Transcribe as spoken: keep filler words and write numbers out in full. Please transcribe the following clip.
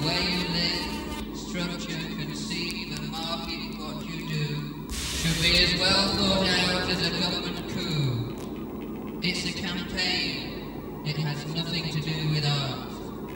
way you live, structure, conceive and market what you do should be as well thought out as a government coup. It's a campaign. It has nothing to do with art.